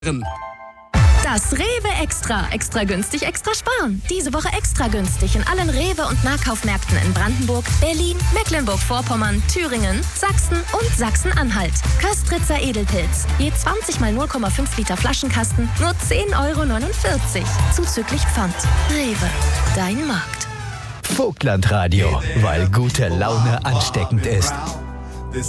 Das Rewe Extra. Extra günstig, extra sparen. Diese Woche extra günstig in allen Rewe- und Nahkaufmärkten in Brandenburg, Berlin, Mecklenburg-Vorpommern, Thüringen, Sachsen und Sachsen-Anhalt. Köstritzer Edelpilz. Je 20 mal 0,5 Liter Flaschenkasten, nur 10,49 €. Zuzüglich Pfand. Rewe. Dein Markt. Vogtlandradio, weil gute Laune ansteckend ist.